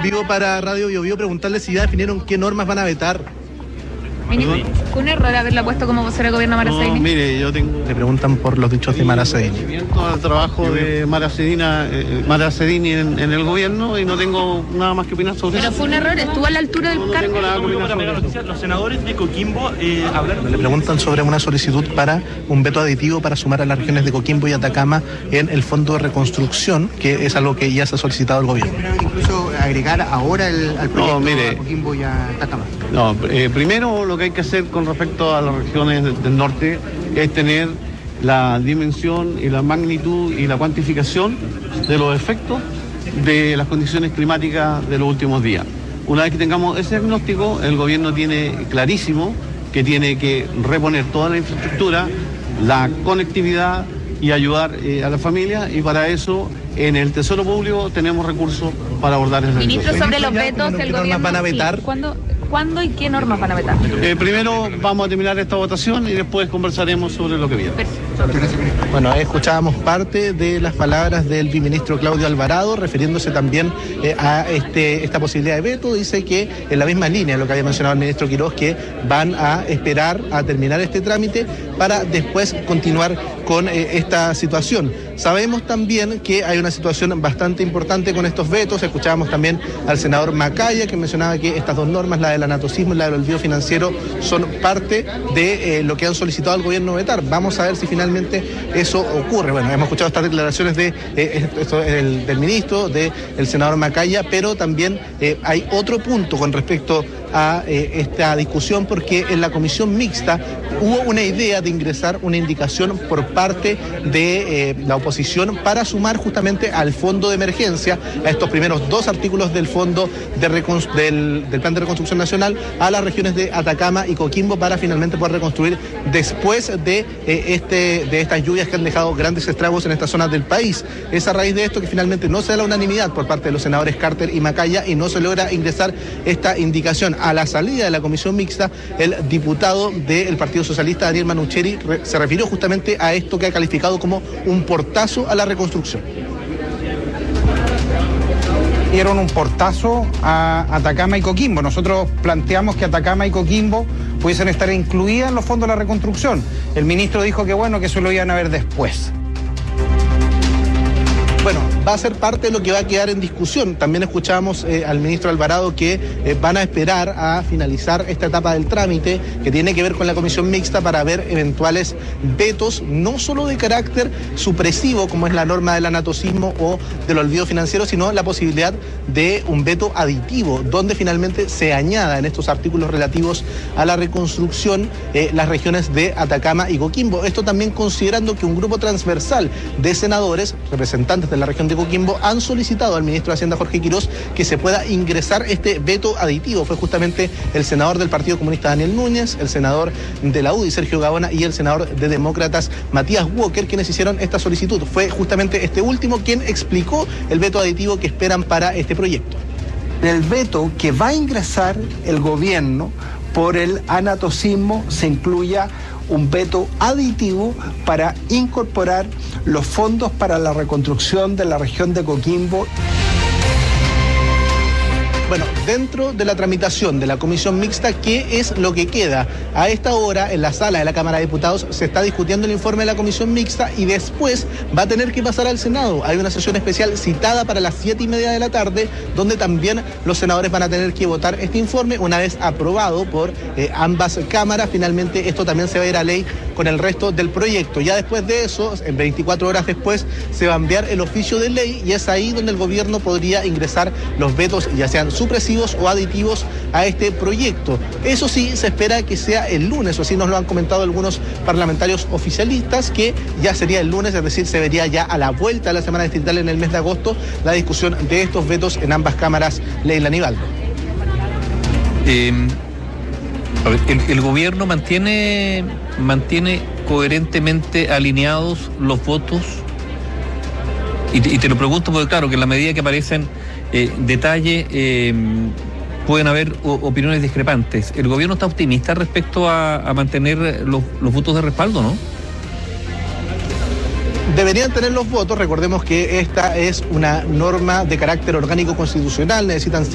vivo para Radio Bio Bio preguntarle si ya definieron qué normas van a vetar. Ministro, ¿fue un error haberla puesto como vocera de gobierno a Mara Saini? No, mire, yo tengo... Le preguntan por los dichos de Mara Saini. Al trabajo de Mara Saini en el gobierno y no tengo nada más que opinar sobre eso. Pero fue un error, estuvo a la altura del No cargo. tengo nada que opinar sobre eso. Los senadores de Coquimbo hablaron. Le preguntan sobre una solicitud para un veto aditivo para sumar a las regiones de Coquimbo y Atacama en el Fondo de Reconstrucción, que es algo que ya se ha solicitado al gobierno. Incluso agregar ahora al proyecto No, mire, a Coquimbo y a Atacama. No, primero lo que hay que hacer con respecto a las regiones del norte es tener la dimensión y la magnitud y la cuantificación de los efectos de las condiciones climáticas de los últimos días. Una vez que tengamos ese diagnóstico, el gobierno tiene clarísimo que tiene que reponer toda la infraestructura, la conectividad y ayudar a la familia, y para eso en el Tesoro Público tenemos recursos para abordar esa Ministro, situación. sobre los vetos, el normas gobierno... van a vetar? Sí. ¿Cuándo y qué normas van a vetar? Primero vamos a terminar esta votación y después conversaremos sobre lo que viene. Bueno, escuchábamos parte de las palabras del viceministro Claudio Alvarado, refiriéndose también a esta posibilidad de veto. Dice que en la misma línea de lo que había mencionado el ministro Quirós, que van a esperar a terminar este trámite para después continuar con esta situación. Sabemos también que hay una situación bastante importante con estos vetos. Escuchábamos también al senador Macaya, que mencionaba que estas dos normas, la del anatocismo y la del olvido financiero, son parte de lo que han solicitado al gobierno vetar. Vamos a ver si finalmente eso ocurre. Bueno, hemos escuchado estas declaraciones del ministro, del senador Macaya, pero también hay otro punto con respecto a esta discusión, porque en la comisión mixta hubo una idea de ingresar una indicación por parte de la oposición para sumar justamente al fondo de emergencia, a estos primeros dos artículos del fondo del Plan de Reconstrucción Nacional, a las regiones de Atacama y Coquimbo, para finalmente poder reconstruir después de estas lluvias que han dejado grandes estragos en estas zonas del país. Es a raíz de esto que finalmente no se da la unanimidad por parte de los senadores Carter y Macaya y no se logra ingresar esta indicación. A la salida de la comisión mixta, el diputado del Partido Socialista, Daniel Manucheri, se refirió justamente a esto que ha calificado como un portazo a la reconstrucción. Dieron un portazo a Atacama y Coquimbo. Nosotros planteamos que Atacama y Coquimbo pudiesen estar incluidas en los fondos de la reconstrucción. El ministro dijo que bueno, que eso lo iban a ver después. Bueno, va a ser parte de lo que va a quedar en discusión. También escuchamos al ministro Alvarado que van a esperar a finalizar esta etapa del trámite que tiene que ver con la comisión mixta para ver eventuales vetos, no solo de carácter supresivo, como es la norma del anatocismo o del olvido financiero, sino la posibilidad de un veto aditivo, donde finalmente se añada en estos artículos relativos a la reconstrucción las regiones de Atacama y Coquimbo. Esto también considerando que un grupo transversal de senadores, representantes de la región de Coquimbo, han solicitado al ministro de Hacienda, Jorge Quirós, que se pueda ingresar este veto aditivo. Fue justamente el senador del Partido Comunista, Daniel Núñez, el senador de la UDI, Sergio Gaona, y el senador de Demócratas, Matías Walker, quienes hicieron esta solicitud. Fue justamente este último quien explicó el veto aditivo que esperan para este proyecto. El veto que va a ingresar el gobierno por el anatocismo se incluya un veto aditivo para incorporar los fondos para la reconstrucción de la región de Coquimbo. Bueno, dentro de la tramitación de la comisión mixta, ¿qué es lo que queda? A esta hora, en la sala de la Cámara de Diputados, se está discutiendo el informe de la comisión mixta y después va a tener que pasar al Senado. Hay una sesión especial citada para las 7:30 de la tarde, donde también los senadores van a tener que votar este informe. Una vez aprobado por ambas cámaras, finalmente esto también se va a ir a ley con el resto del proyecto. Ya después de eso, en 24 horas después, se va a enviar el oficio de ley y es ahí donde el gobierno podría ingresar los vetos, ya sean supresivos o aditivos, a este proyecto. Eso sí, se espera que sea el lunes, o así nos lo han comentado algunos parlamentarios oficialistas, que ya sería el lunes, es decir, se vería ya a la vuelta de la semana distrital en el mes de agosto la discusión de estos vetos en ambas cámaras. Leila Nivaldo. El gobierno mantiene coherentemente alineados los votos, y te lo pregunto porque claro, que en la medida que aparecen detalles pueden haber opiniones discrepantes. ¿El gobierno está optimista respecto a mantener los votos de respaldo, no? Deberían tener los votos. Recordemos que esta es una norma de carácter orgánico constitucional, necesitan